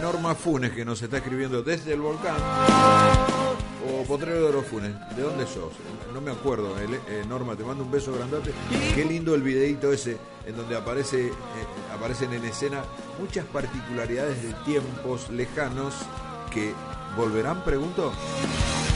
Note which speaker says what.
Speaker 1: Norma Funes, que nos está escribiendo desde el volcán. O Potrero de los Funes. ¿De dónde sos? No me acuerdo. Norma, te mando un beso grandote. Qué lindo el videito ese, en donde aparecen en escena muchas particularidades de tiempos lejanos que volverán, pregunto.